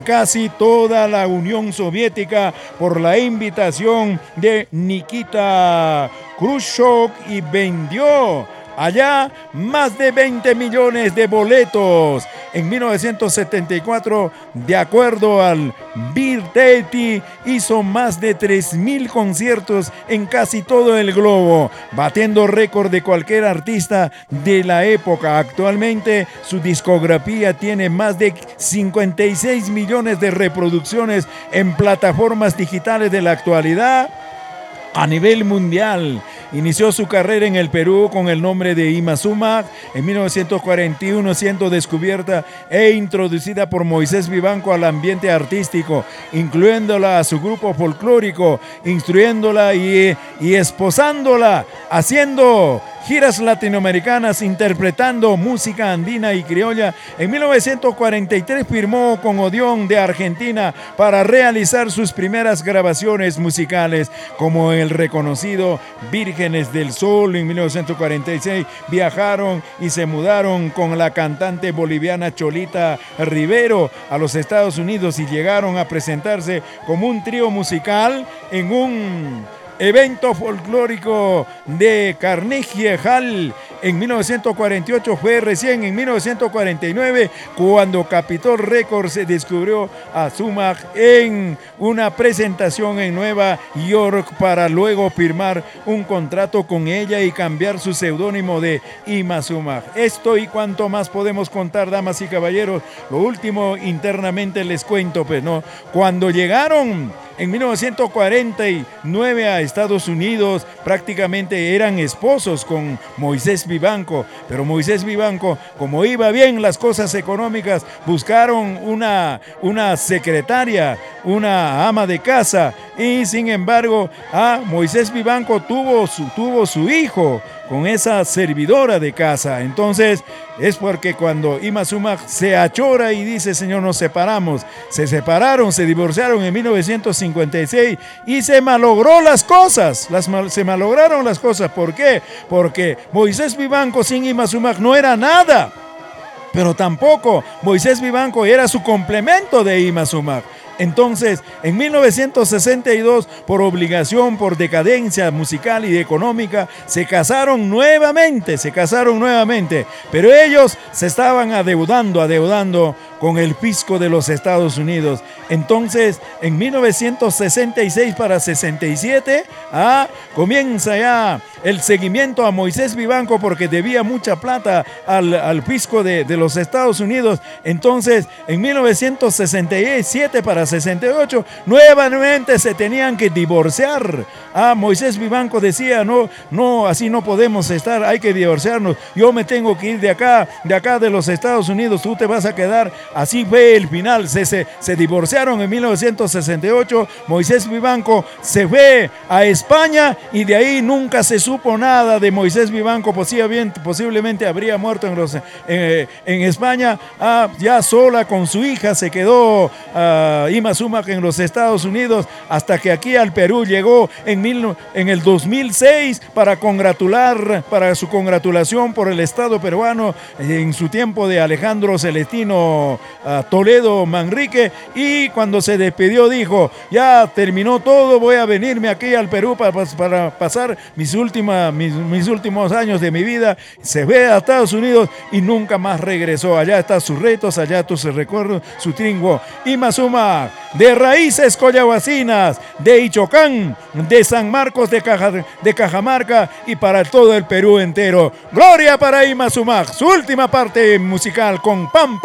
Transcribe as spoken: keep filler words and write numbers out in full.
casi toda la Unión Soviética por la invitación de Nikita Khrushchev y vendió allá más de veinte millones de boletos. En mil novecientos setenta y cuatro, de acuerdo al Beer Deity, hizo más de tres mil conciertos en casi todo el globo, batiendo récord de cualquier artista de la época. Actualmente su discografía tiene más de cincuenta y seis millones de reproducciones en plataformas digitales de la actualidad. A nivel mundial, inició su carrera en el Perú con el nombre de Ima Sumac en mil novecientos cuarenta y uno, siendo descubierta e introducida por Moisés Vivanco al ambiente artístico, incluyéndola a su grupo folclórico, instruyéndola y, y esposándola, haciendo giras latinoamericanas interpretando música andina y criolla. En mil novecientos cuarenta y tres firmó con Odeón de Argentina para realizar sus primeras grabaciones musicales, como el reconocido Vírgenes del Sol. En mil novecientos cuarenta y seis viajaron y se mudaron con la cantante boliviana Cholita Rivero a los Estados Unidos y llegaron a presentarse como un trío musical en un evento folclórico de Carnegie Hall. En mil novecientos cuarenta y ocho fue recién en mil novecientos cuarenta y nueve cuando Capitol Records se descubrió a Sumac en una presentación en Nueva York para luego firmar un contrato con ella y cambiar su seudónimo de Ima Sumac. Esto y cuanto más podemos contar, damas y caballeros. Lo último internamente les cuento, pues no, cuando llegaron en mil novecientos cuarenta y nueve a Estados Unidos, prácticamente eran esposos con Moisés Vivanco, pero Moisés Vivanco, como iba bien las cosas económicas, buscaron una, una secretaria, una ama de casa, y sin embargo, a Moisés Vivanco tuvo su, tuvo su hijo con esa servidora de casa. Entonces es porque cuando Ima Sumac se achora y dice: Señor, nos separamos, se separaron, se divorciaron en mil novecientos cincuenta y seis y se malogró las cosas, las mal, se malograron las cosas. ¿Por qué? Porque Moisés Vivanco sin Ima Sumac no era nada, pero tampoco Moisés Vivanco era su complemento de Ima Sumac. Entonces, en mil novecientos sesenta y dos, por obligación, por decadencia musical y económica, se casaron nuevamente, se casaron nuevamente, pero ellos se estaban adeudando, adeudando con el fisco de los Estados Unidos. Entonces, en mil novecientos sesenta y seis para sesenta y siete, ah, comienza ya el seguimiento a Moisés Vivanco porque debía mucha plata al, al fisco de, de los Estados Unidos. Entonces, en mil novecientos sesenta y siete para sesenta y ocho, nuevamente se tenían que divorciar. Ah, Moisés Vivanco decía: no, no, así no podemos estar, hay que divorciarnos. Yo me tengo que ir de acá, de acá de los Estados Unidos, tú te vas a quedar. Así fue el final, se, se, se divorciaron en mil novecientos sesenta y ocho, Moisés Vivanco se fue a España y de ahí nunca se supo nada de Moisés Vivanco. Posiblemente, posiblemente habría muerto en, los, eh, en España. Ah, ya sola con su hija se quedó uh, Ima Sumac en los Estados Unidos, hasta que aquí al Perú llegó en, mil, en el dos mil seis para congratular, para su congratulación por el Estado peruano en su tiempo de Alejandro Celestino uh, Toledo Manrique, y cuando se despidió dijo: ya terminó todo, voy a venirme aquí al Perú para, para pasar mis, última, mis, mis últimos años de mi vida. Se ve a Estados Unidos y nunca más regresó. Allá están sus retos, allá tus recuerdos, su tringo. Ima Sumac, de raíces coyahuasinas, de Ichocán, de San Marcos de, Caja, de Cajamarca y para todo el Perú entero. Gloria para Ima Sumac, su última parte musical con Pampa.